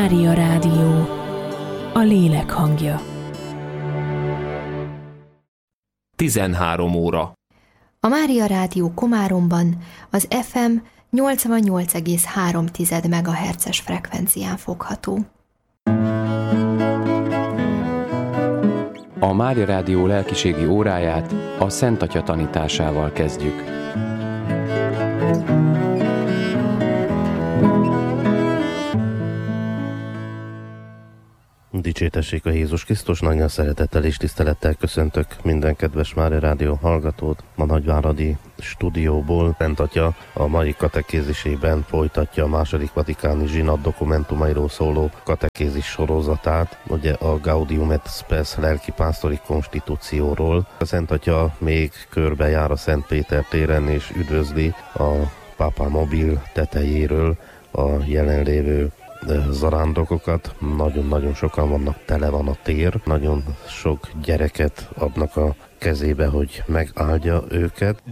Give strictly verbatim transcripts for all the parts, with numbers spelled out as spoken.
Mária Rádió, a lélek hangja. tizenhárom óra. A Mária Rádió Komáromban az ef em nyolcvannyolc egész három megahertzes frekvencián fogható. A Mária Rádió lelkiségi óráját a Szent Atya tanításával kezdjük. Dicsértessék a Jézus Krisztus, nagyon szeretettel és tisztelettel köszöntök minden kedves Mária Rádió hallgatót. A Nagyváradi stúdióból Szent Atya a mai katekézisében folytatja a második vatikáni zsinat dokumentumairól szóló katekézis sorozatát, ugye a Gaudium et Spes lelkipásztori konstitúcióról. A Szent Atya még körbejár a Szent Péter téren és üdvözli a pápa mobil tetejéről a jelenlévő zarándokokat. Nagyon-nagyon sokan vannak, tele van a tér, nagyon sok gyereket adnak a kezébe, hogy megáldja őket.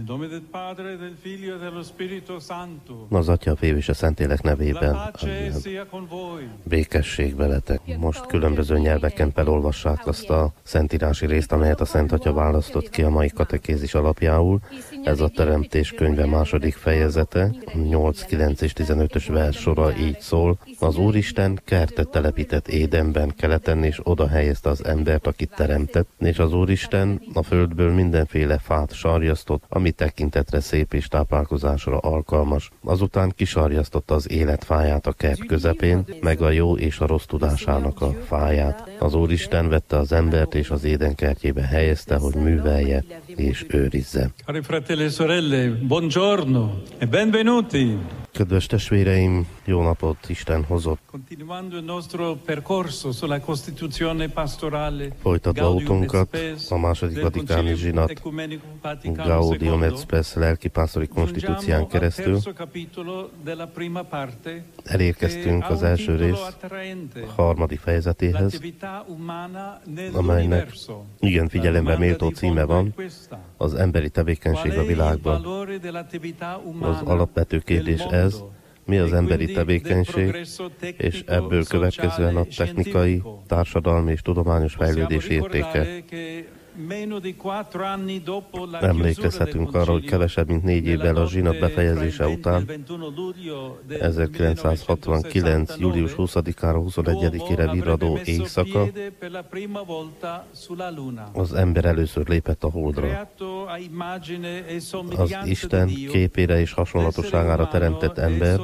Az Atya, a Fiú és a Szentlélek nevében békesség veletek. Most különböző nyelveken felolvassák azt a szentírási részt, amelyet a Szent Atya választott ki a mai katekézis alapjául. Ez a Teremtés könyve második fejezete, nyolc, kilenc és tizenötös vers sora így szól. Az Úristen kertet telepített Édenben, keleten, és oda helyezte az embert, akit teremtett, és az Úristen a földből mindenféle fát sarjasztott, ami tekintetre szép és táplálkozásra alkalmas. Azután kisarjasztotta az életfáját a kert közepén, meg a jó és a rossz tudásának a fáját. Az Úristen vette az embert és az Éden kertjébe helyezte, hogy művelje és őrizze. Cari fratelli e sorelle, buongiorno e benvenuti. Kedves testvéreim, jó napot Isten hozott! Folytatva utunkat a második vatikáni zsinat Gaudium et Spes lelkipásztori konstitúcián keresztül elérkeztünk az első rész harmadik fejezetéhez, amelynek igen figyelembe méltó címe van, az emberi tevékenység a világban. Az alapvető kérdés ez, mi az emberi tevékenység, és ebből következően a technikai, társadalmi és tudományos fejlődés értéke. Emlékezhetünk arra, hogy kevesebb, mint négy évvel a zsinat befejezése után, ezerkilencszázhatvankilenc. július huszadikára huszonegyedikére virradó éjszaka, az ember először lépett a Holdra. Az Isten képére és hasonlatosságára teremtett ember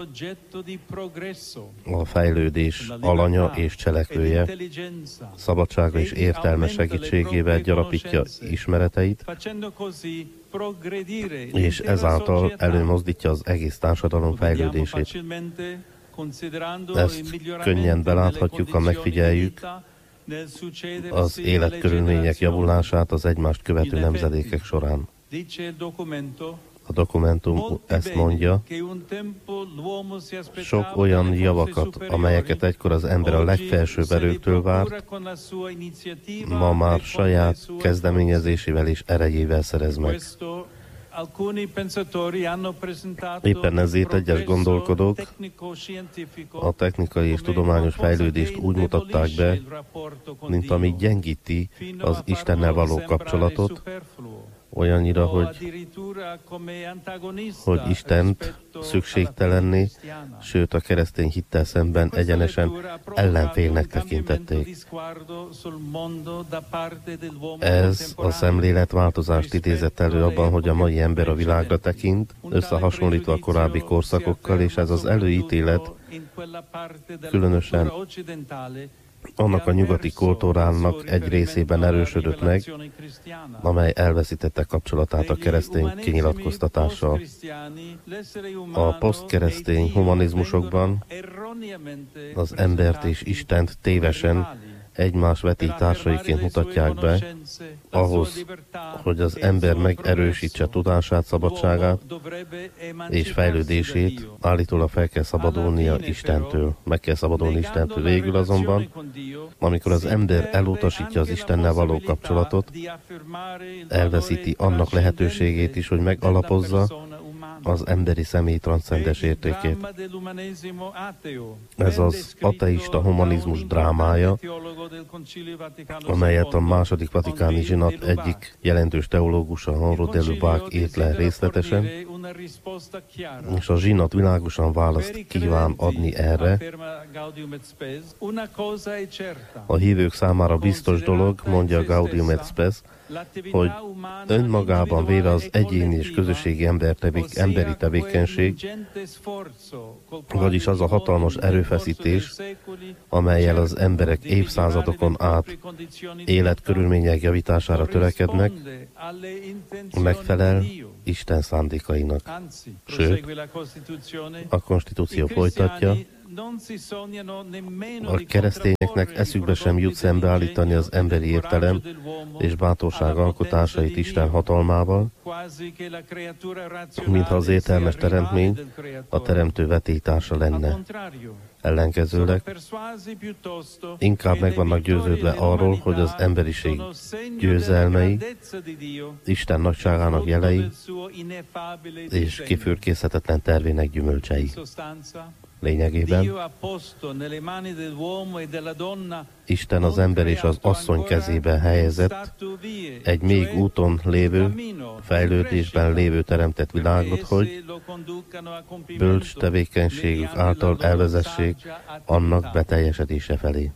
a fejlődés alanya és cselekvője, szabadsága és értelme segítségével gyarapítja ismereteit, és ezáltal előmozdítja az egész társadalom fejlődését. Ezt könnyen beláthatjuk, ha megfigyeljük az életkörülmények javulását az egymást követő nemzedékek során. A dokumentum ezt mondja, sok olyan javakat, amelyeket egykor az ember a legfelsőbb erőktől várt, ma már saját kezdeményezésével és erejével szerez meg. Éppen ezért egyes gondolkodók a technikai és tudományos fejlődést úgy mutatták be, mint ami gyengíti az Istennel való kapcsolatot, olyannyira, hogy, hogy Istent szükségtelenné, sőt a keresztény hittel szemben egyenesen ellenfélnek tekintették. Ez a szemléletváltozást idézett elő abban, hogy a mai ember a világra tekint, összehasonlítva a korábbi korszakokkal, és ez az előítélet különösen annak a nyugati kultúrának egy részében erősödött meg, amely elveszítette kapcsolatát a keresztény kinyilatkoztatással. A posztkeresztény humanizmusokban az embert és Istent tévesen egymás vetítársaiként mutatják be, ahhoz, hogy az ember megerősítse tudását, szabadságát és fejlődését, állítólag fel kell szabadulnia Istentől. Meg kell szabadulni Istentől. Végül azonban, amikor az ember elutasítja az Istennel való kapcsolatot, elveszíti annak lehetőségét is, hogy megalapozza az emberi személy transzcendens értékét. Ez az ateista humanizmus drámája, amelyet a második vatikáni zsinat egyik jelentős teológusa, Henri de Lubac írt le részletesen, és a zsinat világosan választ kíván adni erre. A hívők számára biztos dolog, mondja Gaudium et Spes, hogy önmagában véve az egyéni és közösségi embertevék, emberi tevékenység, vagyis az a hatalmas erőfeszítés, amellyel az emberek évszázadokon át életkörülmények javítására törekednek, megfelel Isten szándékainak. Sőt, a konstitúció folytatja, a keresztényeknek eszükbe sem jut szembeállítani az emberi értelem és bátorság alkotásait Isten hatalmával, mintha az értelmes teremtmény a teremtő vetélytársa lenne. Ellenkezőleg inkább meg vannak győződve arról, hogy az emberiség győzelmei, Isten nagyságának jelei és kifürkészhetetlen tervének gyümölcsei. Lényegében Isten az ember és az asszony kezébe helyezett egy még úton lévő, fejlődésben lévő teremtett világot, hogy bölcs tevékenységük által elvezessék annak beteljesedése felé.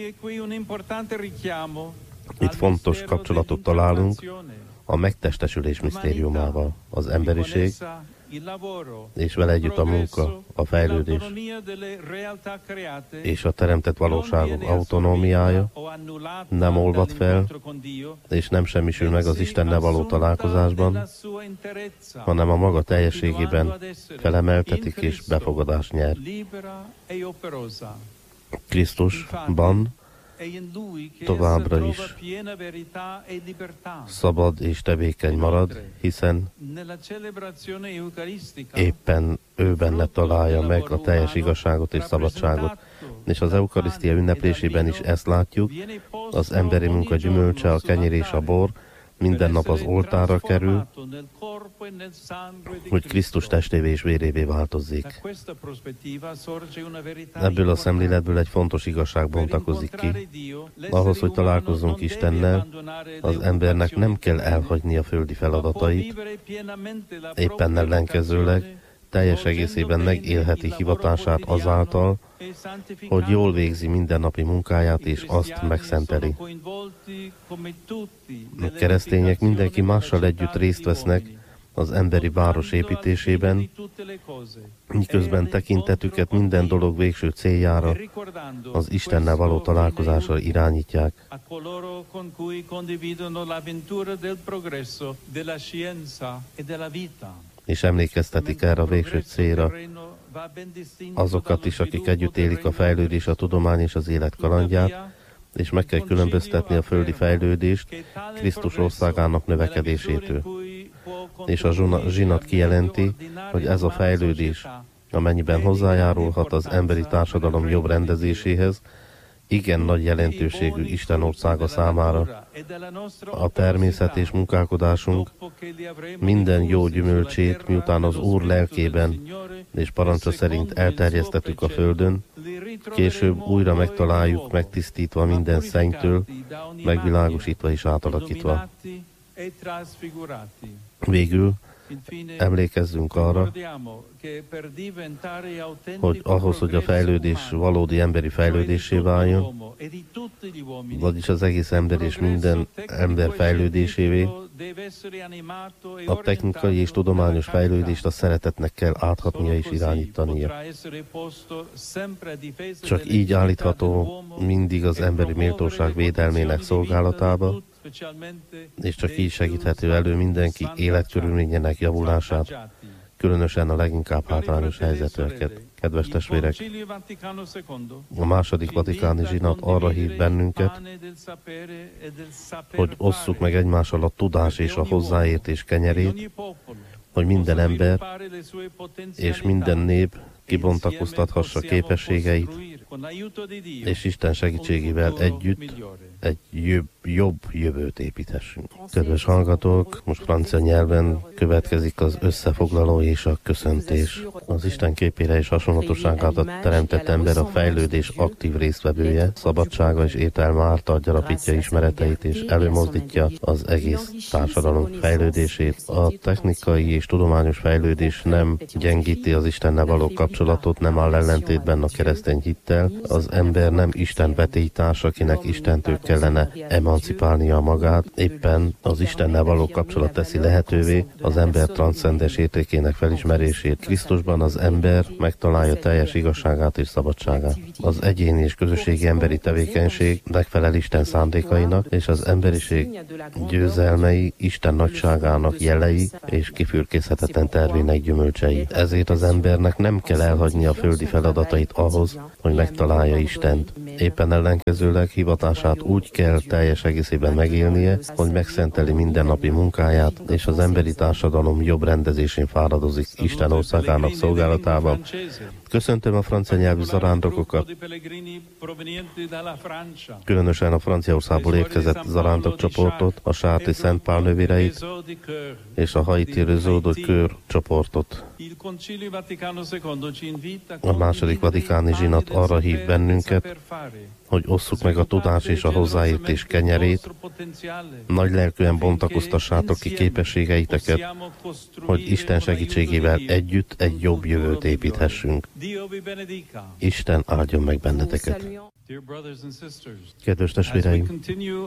Itt fontos kapcsolatot találunk a megtestesülés misztériumával, az emberiség, és vele együtt a munka, a fejlődés és a teremtett valóságok autonómiája nem olvad fel, és nem semmisül meg az Istennel való találkozásban, hanem a maga teljességében felemeltetik és befogadást nyer. Krisztusban továbbra is szabad és tevékeny marad, hiszen éppen ő benne találja meg a teljes igazságot és szabadságot. És az eukarisztia ünneplésében is ezt látjuk, az emberi munka gyümölcse, a kenyér és a bor minden nap az oltárra kerül, hogy Krisztus testévé és vérévé változzék. Ebből a szemléletből egy fontos igazság bontakozik ki. Ahhoz, hogy találkozzunk Istennel, az embernek nem kell elhagyni a földi feladatait, éppen ellenkezőleg teljes egészében megélheti hivatását azáltal, hogy jól végzi mindennapi munkáját és azt megszenteli. A keresztények mindenki mással együtt részt vesznek az emberi város építésében, miközben tekintetüket minden dolog végső céljára, az Istennel való találkozásra irányítják. És emlékeztetik erre a végső célra azokat is, akik együtt élik a fejlődés, a tudomány és az élet kalandját, és meg kell különböztetni a földi fejlődést Krisztus országának növekedésétől. És a zsinat kijelenti, hogy ez a fejlődés, amennyiben hozzájárulhat az emberi társadalom jobb rendezéséhez, igen nagy jelentőségű Isten országa számára. A természet és munkálkodásunk minden jó gyümölcsét, miután az Úr lelkében és parancsa szerint elterjesztettük a földön, később újra megtaláljuk, megtisztítva minden szennytől, megvilágosítva és átalakítva. Végül emlékezzünk arra, hogy ahhoz, hogy a fejlődés valódi emberi fejlődésé váljon, vagyis az egész ember és minden ember fejlődésévé, a technikai és tudományos fejlődést a szeretetnek kell áthatnia és irányítania. Csak így állítható mindig az emberi méltóság védelmének szolgálatába, és csak így segíthető elő mindenki életkörülményének javulását, különösen a leginkább hátrányos helyzetűeket. Kedves testvérek, a második vatikáni zsinat arra hív bennünket, hogy osszuk meg egymással a tudás és a hozzáértés kenyerét, hogy minden ember és minden nép kibontakoztathassa képességeit és Isten segítségével együtt egy jobb, jobb jövőt építhessünk. Kedves hallgatók, most francia nyelven következik az összefoglaló és a köszöntés. Az Isten képére és hasonlatosságát teremtett ember a fejlődés aktív résztvevője, szabadsága és értelme által gyarapítja ismereteit és előmozdítja az egész társadalom fejlődését. A technikai és tudományos fejlődés nem gyengíti az Istennel való kapcsolatot, nem áll ellentétben a keresztény hittel. Az ember nem Isten vetélytárs, akinek Istentől kellene emancipálnia magát, éppen az Istennel való kapcsolat teszi lehetővé az ember transzcendens értékének felismerését. Krisztusban az ember megtalálja teljes igazságát és szabadságát. Az egyéni és közösségi emberi tevékenység megfelel Isten szándékainak, és az emberiség győzelmei Isten nagyságának jelei és kifürkészhetetlen tervének gyümölcsei. Ezért az embernek nem kell elhagyni a földi feladatait ahhoz, hogy megtalálja Istent. Éppen ellenkezőleg hivatását úgy kell teljes egészében megélnie, hogy megszenteli mindennapi munkáját, és az emberi társadalom jobb rendezésén fáradozik Isten országának szolgálatában. Köszöntöm a francia nyelvű zarándokokat, különösen a Franciaországból érkezett zarándok csoportot, a Sárti Szent Pál nővéreit és a Haiti Réseau de Cœur csoportot. A második vatikáni zsinat arra hív bennünket, hogy osszuk meg a tudás és a hozzáértés kenyerét, nagy lelkűen bontakoztassátok ki képességeiteket, hogy Isten segítségével együtt egy jobb jövőt építhessünk. Isten áldjon meg benneteket! Kedves testvéreim,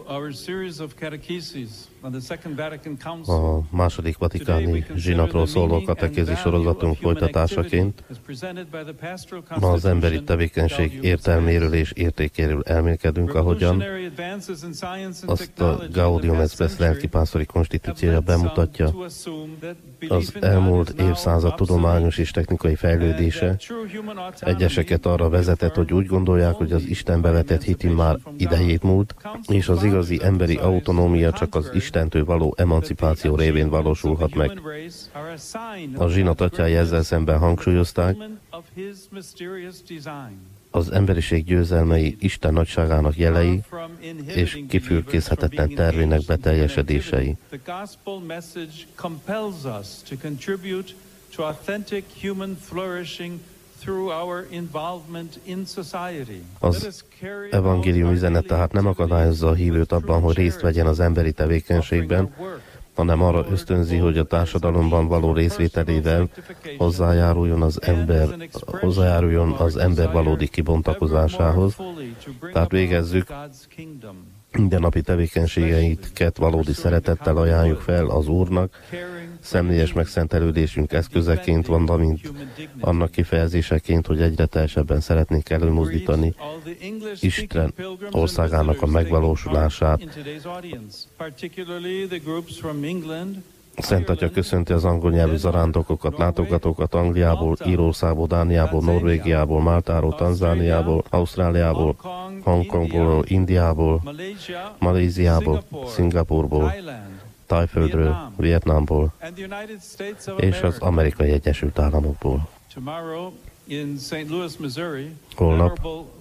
a második vatikáni zsinatról szóló katekézis sorozatunk folytatásaként ma az emberi tevékenység értelméről és értékéről elmélkedünk, ahogyan azt a Gaudium et Spes lelkipásztori konstitúciója bemutatja. Az elmúlt évszázad tudományos és technikai fejlődése egyeseket arra vezetett, hogy úgy gondolják, hogy az Istenbe vetett hit már idejét múlt, és az igazi emberi autonómia csak az Istentől való emancipáció révén valósulhat meg. A zsinat atyái ezzel szemben hangsúlyozták, az emberiség győzelmei Isten nagyságának jelei és kifürkészhetetlen tervének beteljesedései. Az evangélium üzenete tehát nem akadályozza a hívőt abban, hogy részt vegyen az emberi tevékenységben, hanem arra ösztönzi, hogy a társadalomban való részvételével hozzájáruljon az ember, hozzájáruljon az ember valódi kibontakozásához. Tehát végezzük mindennapi tevékenységeinket valódi szeretettel ajánljuk fel az Úrnak, személyes megszentelődésünk eszközeként, valamint annak kifejezéseként, hogy egyre teljesebben szeretnénk előmozdítani Isten országának a megvalósulását. Szent Atya köszönti az angol nyelvű zarándokokat, látogatókat Angliából, Írországból, Dániából, Norvégiából, Máltáról, Tanzániából, Ausztráliából, Hongkongból, Indiából, Maléziából, Szingapurból, Tájföldről, Vietnámból és az Amerikai Egyesült Államokból. Holnap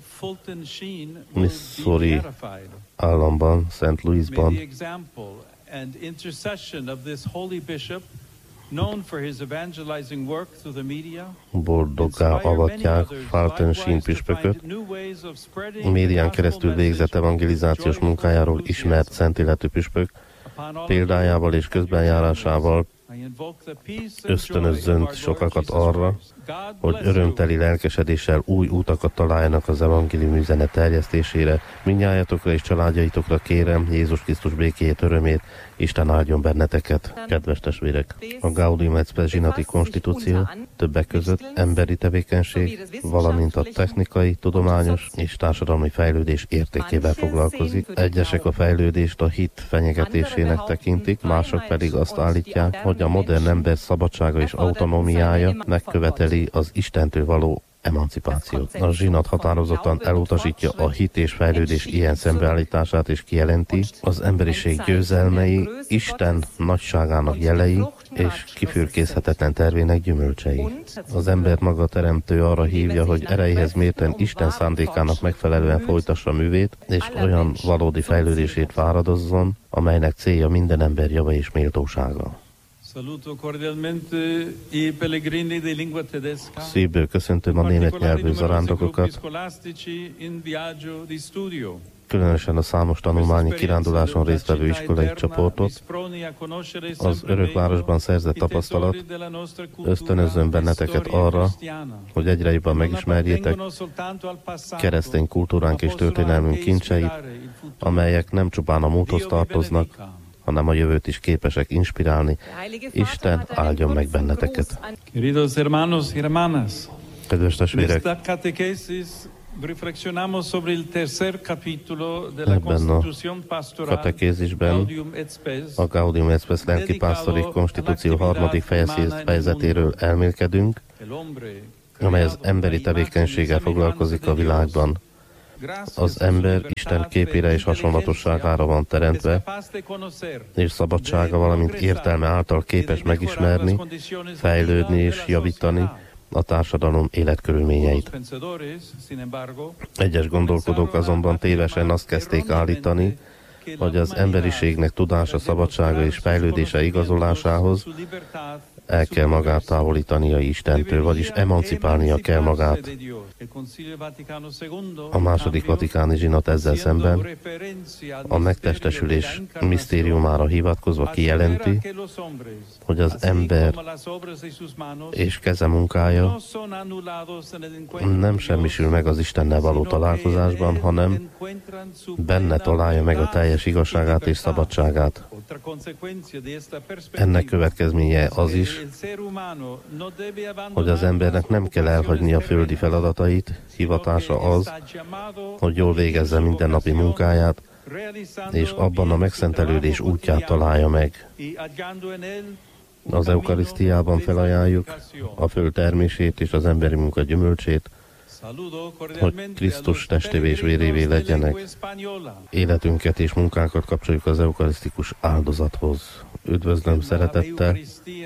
Missouri államban, Saint Louisban and intercession of this holy bishop, known for his evangelizing work through the media, boldoggá avatják Fulton Sheen püspököt, médián keresztül végzett evangelizációs munkájáról ismert szentéletű püspök, példájával és közbenjárásával ösztönözzön sokakat arra, hogy örömteli lelkesedéssel új útakat találjanak az evangélium üzenet terjesztésére. Mindnyájatokra és családjaitokra kérem Jézus Krisztus békéjét, örömét, Isten áldjon benneteket. Kedves testvérek, a Gaudium et Spes zsinati konstitúció többek között emberi tevékenység, valamint a technikai, tudományos és társadalmi fejlődés értékével foglalkozik. Egyesek a fejlődést a hit fenyegetésének tekintik, mások pedig azt állítják, hogy a modern ember szabadsága és autonómiája megköveteli az Istentől való emancipációt. A zsinat határozottan elutasítja a hit és fejlődés ilyen szembeállítását, és kijelenti, az emberiség győzelmei Isten nagyságának jelei és kifürkészhetetlen tervének gyümölcsei. Az ember maga teremtő arra hívja, hogy erejéhez mérten Isten szándékának megfelelően folytassa művét, és olyan valódi fejlődését fáradozzon, amelynek célja minden ember java és méltósága. Szívből köszöntöm a német nyelvű zarándokokat, különösen a számos tanulmányi kiránduláson résztvevő iskolai csoportot. Az Örökvárosban szerzett tapasztalat ösztönözzön benneteket arra, hogy egyre jobban megismerjétek keresztény kultúránk és történelmünk kincseit, amelyek nem csupán a múlthoz tartoznak, hanem a jövőt is képesek inspirálni. Isten áldjon meg benneteket. Kedves testvérek, ebben a katekézisben a Gaudium et Spes lelkipásztori konstitúció harmadik fejezetéről elmélkedünk, amely az emberi tevékenységgel foglalkozik a világban. Az ember Isten képére és hasonlatosságára van teremtve, és szabadsága, valamint értelme által képes megismerni, fejlődni és javítani a társadalom életkörülményeit. Egyes gondolkodók azonban tévesen azt kezdték állítani, hogy az emberiségnek tudása, szabadsága és fejlődése igazolásához el kell magát távolítania Istentől, vagyis emancipálnia kell magát. A második vatikáni zsinat ezzel szemben a megtestesülés misztériumára hivatkozva kijelenti, hogy az ember és keze munkája nem semmisül meg az Istennel való találkozásban, hanem benne találja meg a teljes igazságát és szabadságát. Ennek következménye az is, hogy az embernek nem kell elhagyni a földi feladatait, hivatása az, hogy jól végezze mindennapi munkáját, és abban a megszentelődés útját találja meg. Az eukarisztiában felajánljuk a föld termését és az emberi munka gyümölcsét, hogy Krisztus testévé és vérévé legyenek. Életünket és munkánkat kapcsoljuk az eukarisztikus áldozathoz. Üdvözlöm szeretettel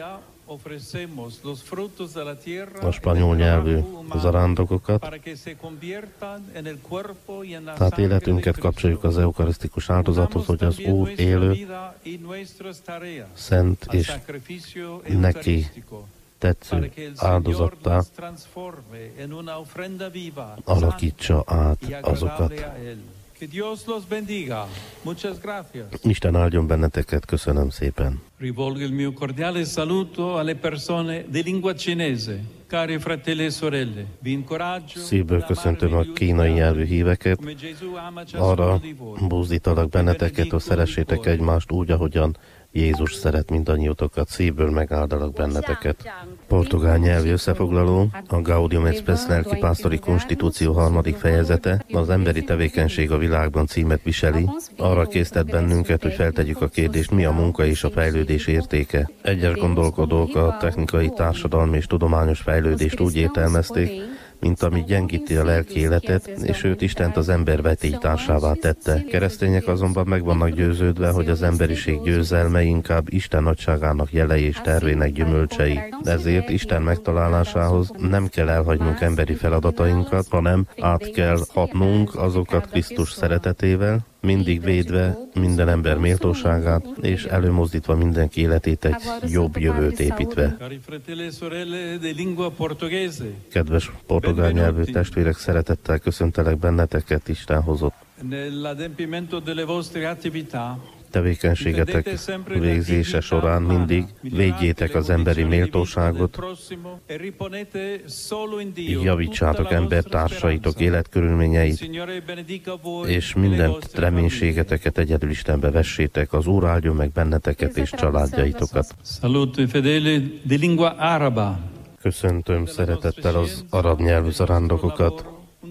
a spanyol nyelvű zarándokokat, tehát életünket kapcsoljuk az eukarisztikus áldozathoz, hogy az Úr élő, szent és neki tetsző áldozattá alakítsa át azokat. Isten áldjon benneteket, köszönöm szépen. Rivolgo il mio cordiale saluto alle persone di lingua cinese, cari fratelli e sorelle. Vi incoraggio. Szívből köszöntöm a kínai nyelvű híveket. Arra buzdítalak benneteket, hogy szeressétek egymást úgy, ahogyan Jézus szeret mindannyiótokat, szívből megáldalak benneteket. Portugál nyelvi összefoglaló, a Gaudium et Spes lelkipásztori konstitúció harmadik fejezete, az emberi tevékenység a világban címet viseli, arra késztet bennünket, hogy feltegyük a kérdést, mi a munka és a fejlődés értéke. Egyes gondolkodók a technikai, társadalmi és tudományos fejlődést úgy értelmezték, mint ami gyengíti a lelki életet, és őt Istent az ember vetélytársává tette. Keresztények azonban meg vannak győződve, hogy az emberiség győzelmei inkább Isten nagyságának jelei és tervének gyümölcsei. Ezért Isten megtalálásához nem kell elhagynunk emberi feladatainkat, hanem át kell hatnunk azokat Krisztus szeretetével, mindig védve minden ember méltóságát, és előmozdítva mindenki életét egy jobb jövőt építve. Kedves portugál nyelvű testvérek, szeretettel köszöntelek benneteket, Isten hozott tevékenységetek végzése során mindig védjétek az emberi méltóságot, javítsátok embertársaitok életkörülményeit, és mindent reménységeteket egyedül Istenbe vessétek, az Úr áldjon meg benneteket és családjaitokat. Köszöntöm szeretettel az arab nyelvű zarándokokat.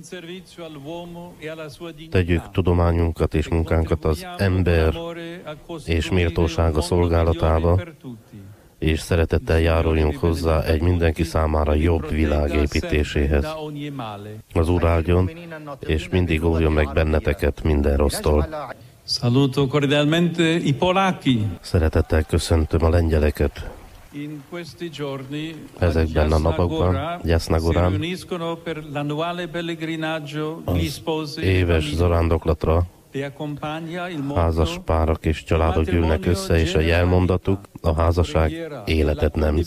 Tegyük tudományunkat és munkánkat az ember és méltósága szolgálatába, és szeretettel járuljunk hozzá egy mindenki számára jobb világ építéséhez. Az Úr áldjon, és mindig óvjon meg benneteket minden rossztól. Saluto cordialmente i polacchi. Szeretettel köszöntöm a lengyeleket. Ezekben a napokban, Jasznagorán, az éves zarándoklatra házas párak és családok gyűlnek össze, és a jelmondatuk, a házasság életet nem.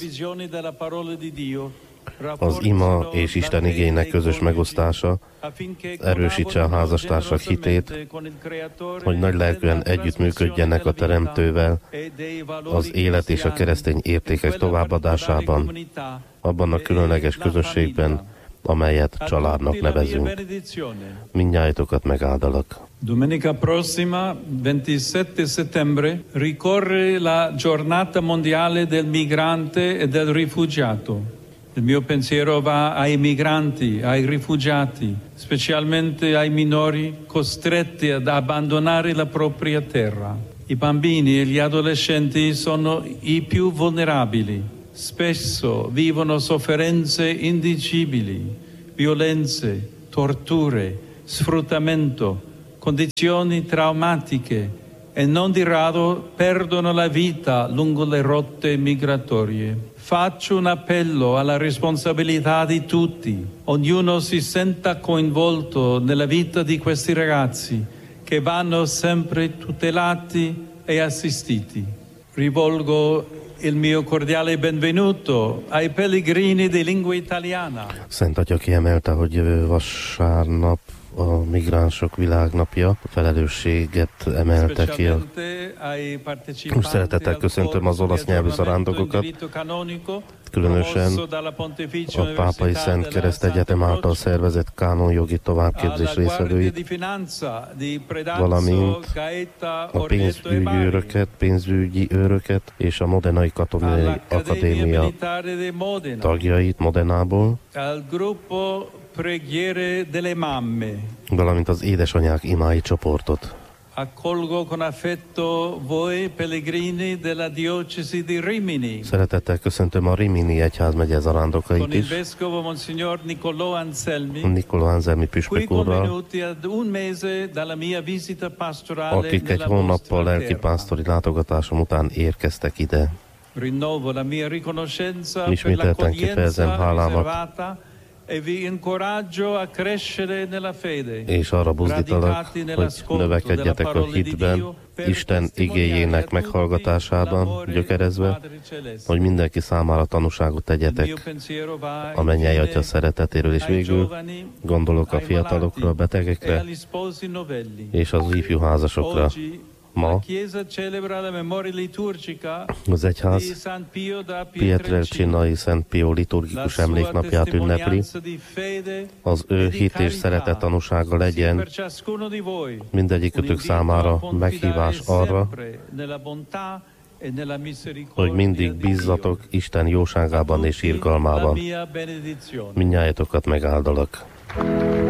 Az ima és Isten igének közös megosztása erősítse a házastársak hitét, hogy nagy lelkűen együttműködjenek a Teremtővel az élet és a keresztény értékek továbbadásában, abban a különleges közösségben, amelyet családnak nevezünk. Mindnyájatokat megáldalak. Domenica prossima, ventisette settembre, ricorre la giornata mondiale del migrante e del rifugiato. Il mio pensiero va ai migranti, ai rifugiati, specialmente ai minori costretti ad abbandonare la propria terra. I bambini e gli adolescenti sono i più vulnerabili. Spesso vivono sofferenze indicibili, violenze, torture, sfruttamento, condizioni traumatiche e non di rado perdono la vita lungo le rotte migratorie. Faccio un appello alla responsabilità di tutti. Ognuno si senta coinvolto nella vita di questi ragazzi che vanno sempre tutelati e assistiti. Rivolgo il mio cordiale benvenuto ai pellegrini di lingua italiana. Szent Atya kiemelte, hogy jövő vasárnap a migránsok világnapja, felelősséget emelte ki. Most szeretettel köszöntöm az olasz nyelvű zarándokokat, különösen a Pápai Szent Kereszt Egyetem által szervezett kánonjogi továbbképzés részvevőit, valamint a pénzügyi őröket, pénzügyi őröket és a Modenai Katonai Akadémia tagjait Modenából, Preghiere delle mamme. Valamint az édesanyák imái csoportot. Accolgo con affetto voi pellegrini della diocesi di Rimini. Szeretettel köszöntöm a Rimini egyházmegye zarándokait is. Niccolò Anselmi püspök úrral, akik egy hónappal lelkipásztori látogatásom után érkeztek ide. Ismételten kifejezem hálámat, és arra buzdítalak, hogy növekedjetek a hitben, Isten igéjének meghallgatásában, gyökerezve, hogy mindenki számára tanúságot tegyetek a mennyei Atya szeretetéről, és végül gondolok a fiatalokra, a betegekre és az ifjú házasokra. Ma az egyház Pietrelcinai Szent Pio liturgikus emléknapját ünnepli. Az ő hit és szeretet tanúsága legyen mindegyikőtök számára meghívás arra, hogy mindig bízzatok Isten jóságában és irgalmában. Mindnyájatokat megáldalak.